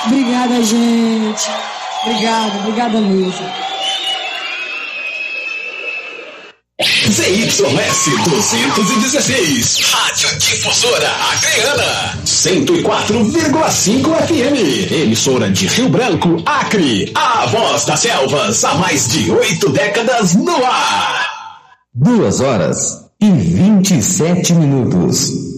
Obrigada, gente. Obrigada mesmo. ZYS 216, Rádio Difusora Acreana, 104,5 FM, emissora de Rio Branco, Acre, a voz das selvas, há mais de 8 décadas no ar. 2 horas e 27 minutos.